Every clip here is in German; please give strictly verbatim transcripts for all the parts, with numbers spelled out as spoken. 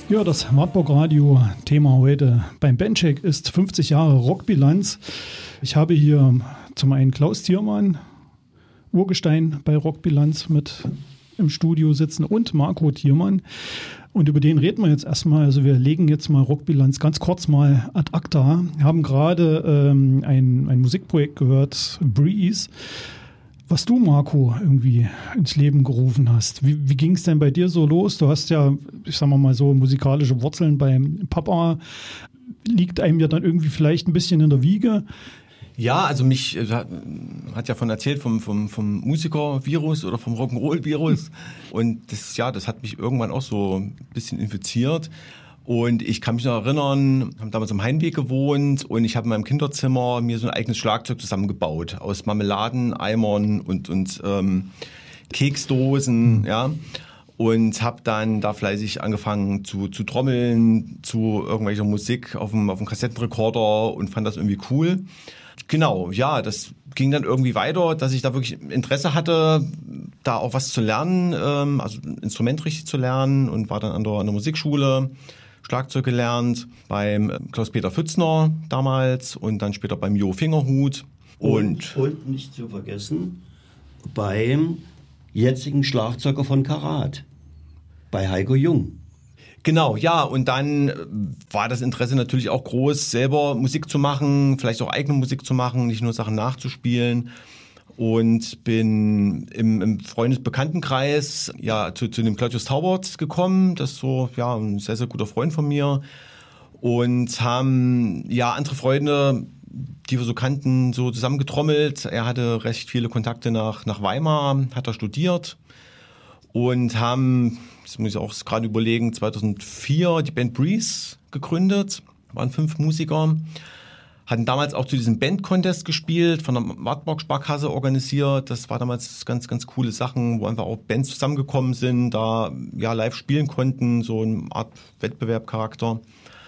Ja, das Wartburg Radio Thema heute beim Bandcheck ist fünfzig Jahre Rockbilanz. Ich habe hier zum einen Klaus Thiermann, Urgestein bei Rockbilanz, mit im Studio sitzen und Marco Thiermann. Und über den reden wir jetzt erstmal. Also wir legen jetzt mal Rockbilanz ganz kurz mal ad acta. Wir haben gerade ähm, ein, ein Musikprojekt gehört, Breeze, was du, Marco, irgendwie ins Leben gerufen hast. Wie, wie ging es denn bei dir so los? Du hast ja, ich sag mal so, musikalische Wurzeln beim Papa. Liegt einem ja dann irgendwie vielleicht ein bisschen in der Wiege? Ja, also mich äh, hat ja von erzählt vom, vom, vom Musiker-Virus oder vom Rock'n'Roll-Virus. Und das, ja, das hat mich irgendwann auch so ein bisschen infiziert. Und ich kann mich noch erinnern, haben damals am Heimweg gewohnt und ich habe in meinem Kinderzimmer mir so ein eigenes Schlagzeug zusammengebaut aus Marmeladen, Eimern und, und ähm, Keksdosen, ja. Und habe dann da fleißig angefangen zu, zu trommeln, zu irgendwelcher Musik auf dem, auf dem Kassettenrekorder und fand das irgendwie cool. Genau, ja, das ging dann irgendwie weiter, dass ich da wirklich Interesse hatte, da auch was zu lernen, ähm, also ein Instrument richtig zu lernen, und war dann an der, an der Musikschule, Schlagzeug gelernt, beim Klaus-Peter Pfützner damals und dann später beim Jo Fingerhut. Und, und, und nicht zu vergessen, beim jetzigen Schlagzeuger von Karat, bei Heiko Jung. Genau, ja, und dann war das Interesse natürlich auch groß, selber Musik zu machen, vielleicht auch eigene Musik zu machen, nicht nur Sachen nachzuspielen. Und bin im, im Freundesbekanntenkreis ja zu, zu dem Claudius Taubert gekommen, das ist so ja ein sehr, sehr guter Freund von mir. Und haben ja andere Freunde, die wir so kannten, so zusammengetrommelt. Er hatte recht viele Kontakte nach, nach Weimar, hat da studiert. Und haben, das muss ich auch gerade überlegen, zweitausendvier die Band Breeze gegründet, waren fünf Musiker. Hatten damals auch zu diesem Band-Contest gespielt, von der Wartburg Sparkasse organisiert. Das war damals ganz, ganz coole Sachen, wo einfach auch Bands zusammengekommen sind, da ja live spielen konnten, so eine Art Wettbewerbcharakter.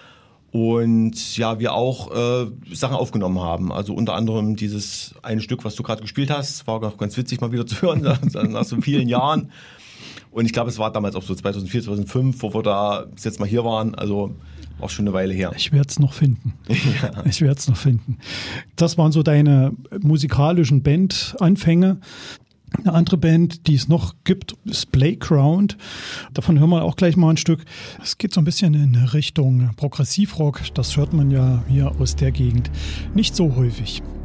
Und ja, wir auch äh, Sachen aufgenommen haben. Also unter anderem dieses eine Stück, was du gerade gespielt hast, war auch ganz witzig mal wieder zu hören, nach so vielen Jahren. Und ich glaube, es war damals auch so zweitausendvier, zweitausendfünf, wo wir da jetzt mal hier waren, also auch schon eine Weile her. Ich werde es noch finden. Ja. Ich werde es noch finden. Das waren so deine musikalischen Band-Anfänge. Eine andere Band, die es noch gibt, ist Playground. Davon hören wir auch gleich mal ein Stück. Es geht so ein bisschen in Richtung Progressivrock. Das hört man ja hier aus der Gegend nicht so häufig.